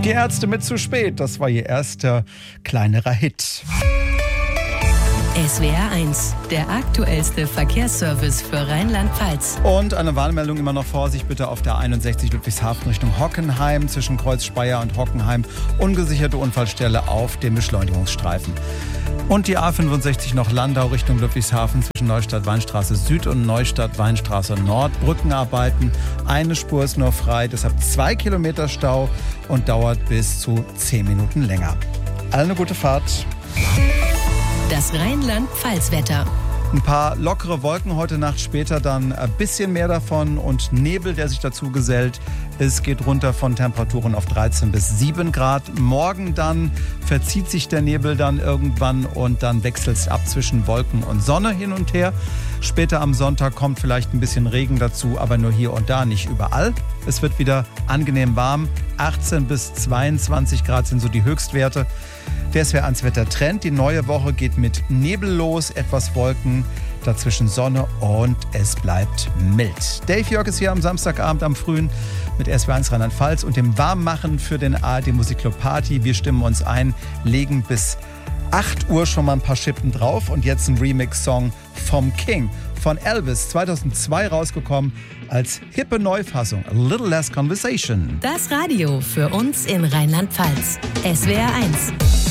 Die Ärzte mit zu spät, das war ihr erster kleinerer Hit. SWR 1, der aktuellste Verkehrsservice für Rheinland-Pfalz. Und eine Warnmeldung immer noch: Vorsicht bitte auf der 61 Ludwigshafen Richtung Hockenheim zwischen Kreuz Speyer und Hockenheim. Ungesicherte Unfallstelle auf dem Beschleunigungsstreifen. Und die A65 noch Landau Richtung Ludwigshafen zwischen Neustadt-Weinstraße Süd und Neustadt-Weinstraße Nord. Brückenarbeiten. Eine Spur ist nur frei, deshalb 2 Kilometer Stau und dauert bis zu 10 Minuten länger. Allen eine gute Fahrt. Das Rheinland-Pfalz-Wetter. Ein paar lockere Wolken heute Nacht, später dann ein bisschen mehr davon und Nebel, der sich dazu gesellt. Es geht runter von Temperaturen auf 13 bis 7 Grad. Morgen dann verzieht sich der Nebel dann irgendwann und dann wechselt es ab zwischen Wolken und Sonne hin und her. Später am Sonntag kommt vielleicht ein bisschen Regen dazu, aber nur hier und da, nicht überall. Es wird wieder angenehm warm. 18 bis 22 Grad sind so die Höchstwerte. Der SWR 1 Wettertrend. Die neue Woche geht mit Nebel los, etwas Wolken, dazwischen Sonne und es bleibt mild. Dave Jörg ist hier am Samstagabend am Frühen mit SWR 1 Rheinland-Pfalz und dem Warmmachen für den ARD Musikclub Party. Wir stimmen uns ein, legen bis 8 Uhr schon mal ein paar Schippen drauf und jetzt ein Remix-Song vom King von Elvis, 2002 rausgekommen als hippe Neufassung. A Little Less Conversation. Das Radio für uns in Rheinland-Pfalz. SWR 1.